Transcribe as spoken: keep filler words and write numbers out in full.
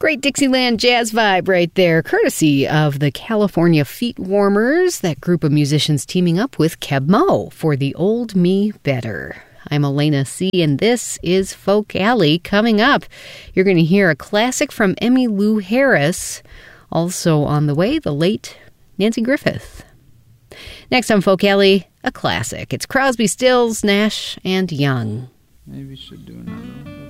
Great Dixieland jazz vibe right there, courtesy of the California Feet Warmers, that group of musicians teaming up with Keb Mo for The Old Me Better. I'm Elena C., and this is Folk Alley. Coming up, you're going to hear a classic from Emmylou Harris. Also on the way, the late Nancy Griffith. Next on Folk Alley, a classic. It's Crosby, Stills, Nash and Young. Maybe we should do another one.